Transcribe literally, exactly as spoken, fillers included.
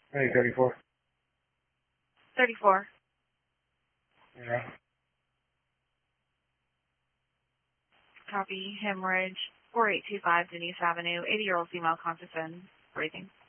Hey, thirty-four. thirty-four. Yeah. Copy. Hemorrhage. four eight two five Denise Avenue. eighty-year-old female conscious and breathing.